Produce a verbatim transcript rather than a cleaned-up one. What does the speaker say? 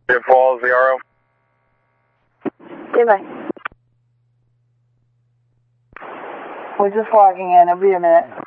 It falls the R O. Okay, bye. We're just logging in. It'll be a minute.